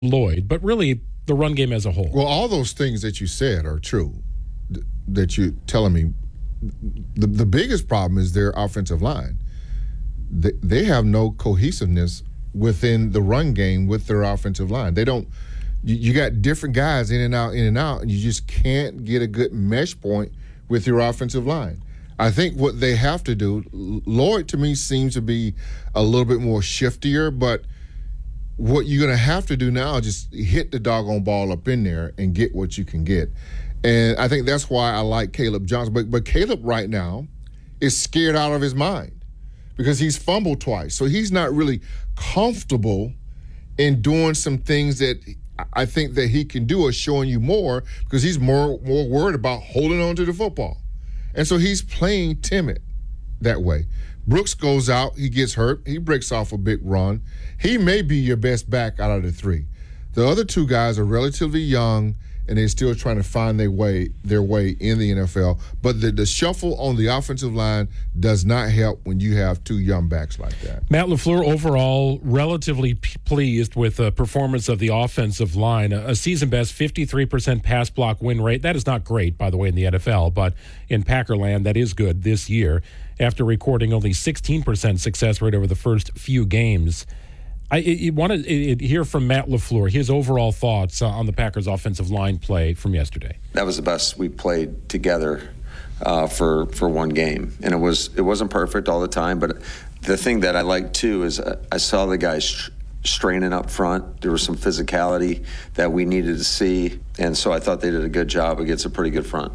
Lloyd, but really the run game as a whole. Well, all those things that you said are true, that you're telling me. The biggest problem is their offensive line. They have no cohesiveness within the run game with their offensive line. They don't. You got different guys in and out, and you just can't get a good mesh point with your offensive line. I think what they have to do, Lloyd to me seems to be a little bit more shiftier, but what you're going to have to do now is just hit the doggone ball up in there and get what you can get. And I think that's why I like Caleb Johnson. But Caleb right now is scared out of his mind because he's fumbled twice. So he's not really comfortable in doing some things that I think that he can do or showing you more because he's more worried about holding on to the football. And so he's playing timid that way. Brooks goes out, he gets hurt, he breaks off a big run. He may be your best back out of the three. The other two guys are relatively young, and they're still trying to find their way in the NFL. But the shuffle on the offensive line does not help when you have two young backs like that. Matt LaFleur overall relatively pleased with the performance of the offensive line. A season-best 53% pass block win rate. That is not great, by the way, in the NFL, but in Packerland, that is good this year after recording only 16% success rate over the first few games. I want to hear from Matt LaFleur, his overall thoughts on the Packers' offensive line play from yesterday. That was the best we played together for one game. And it wasn't perfect all the time, but the thing that I liked too is I saw the guys straining up front. There was some physicality that we needed to see, and so I thought they did a good job against a pretty good front.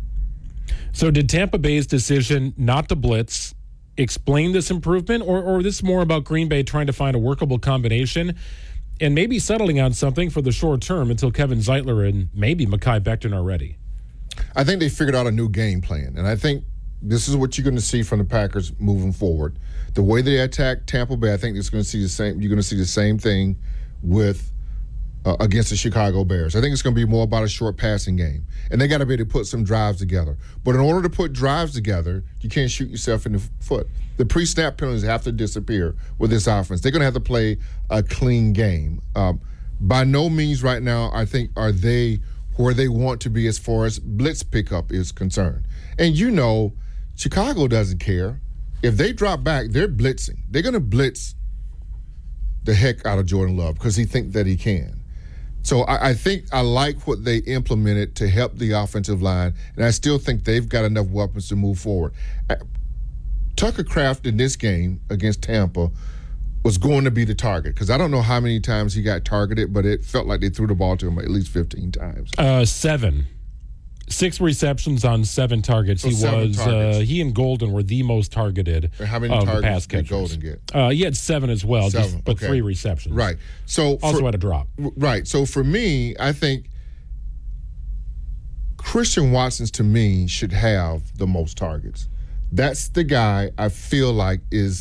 So did Tampa Bay's decision not to blitz explain this improvement, or this is more about Green Bay trying to find a workable combination and maybe settling on something for the short term until Kevin Zeitler and maybe Mekhi Becton are ready? I think they figured out a new game plan, and I think this is what you're going to see from the Packers moving forward. The way they attack Tampa Bay, I think it's going to see the same. You're going to see the same thing with against the Chicago Bears. I think it's going to be more about a short passing game, and they got to be able to put some drives together. But in order to put drives together, you can't shoot yourself in the foot. The pre-snap penalties have to disappear with this offense. They're going to have to play a clean game. By no means right now, I think, are they where they want to be as far as blitz pickup is concerned. And you know, Chicago doesn't care. If they drop back, they're blitzing. They're going to blitz the heck out of Jordan Love because he thinks that he can. So I think I like what they implemented to help the offensive line, and I still think they've got enough weapons to move forward. Tucker Kraft in this game against Tampa was going to be the target because I don't know how many times he got targeted, but it felt like they threw the ball to him at least 15 times. 7. 6 receptions on 7 targets. He and Golden were the most targeted. And how many targets did Golden get? He had 7 as well, 7, but okay. 3 receptions. Right. So also had a drop. Right. So for me, I think Christian Watson to me should have the most targets. That's the guy I feel like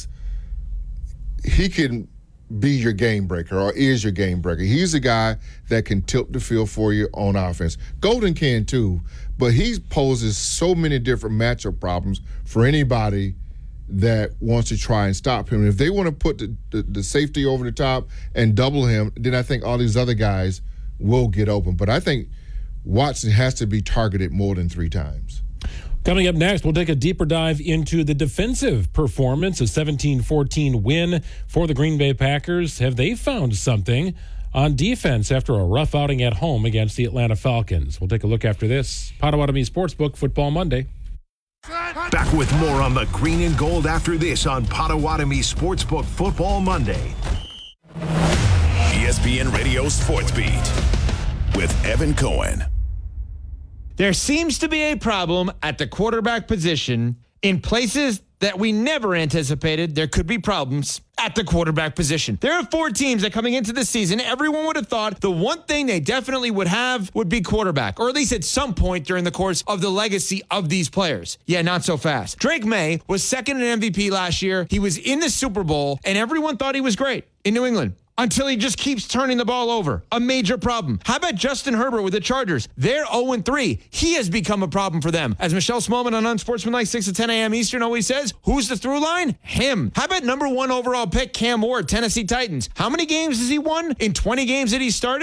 he can be your game breaker or is your game breaker. He's the guy that can tilt the field for you on offense. Golden can too, but he poses so many different matchup problems for anybody that wants to try and stop him. And if they want to put the safety over the top and double him, then I think all these other guys will get open. But I think Watson has to be targeted more than 3 times. Coming up next, we'll take a deeper dive into the defensive performance, a 17-14 win for the Green Bay Packers. Have they found something on defense after a rough outing at home against the Atlanta Falcons? We'll take a look after this. Potawatomi Sportsbook Football Monday. Back with more on the green and gold after this on Potawatomi Sportsbook Football Monday. ESPN Radio Sports Beat with Evan Cohen. There seems to be a problem at the quarterback position in places that we never anticipated there could be problems at the quarterback position. There are 4 teams that coming into the season, everyone would have thought the one thing they definitely would have would be quarterback, or at least at some point during the course of the legacy of these players. Yeah, not so fast. Drake May was second in MVP last year. He was in the Super Bowl, and everyone thought he was great in New England. until he just keeps turning the ball over. A major problem. How about Justin Herbert with the Chargers? They're 0-3. He has become a problem for them. As Michelle Smallman on Unsportsmanlike 6 to 10 a.m. Eastern always says, who's the through line? Him. How about number 1 overall pick Cam Ward, Tennessee Titans? How many games has he won? In 20 games that he started?